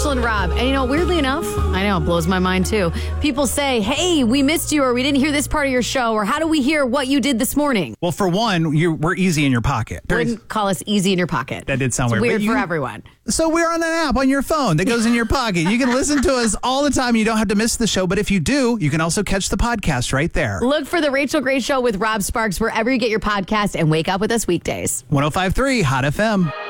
Rachel and Rob. And weirdly enough, I know, it blows my mind too. People say, hey, we missed you, or we didn't hear this part of your show, or how do we hear what you did this morning? Well, for one, we're easy in your pocket. Wouldn't call us easy in your pocket. That did sound it's weird. weird for everyone. So we're on an app on your phone that goes in your pocket. You can listen to us all the time. You don't have to miss the show. But if you do, you can also catch the podcast right there. Look for The Rachel Gray Show with Rob Sparks wherever you get your podcast, and wake up with us weekdays. 105.3 Hot FM.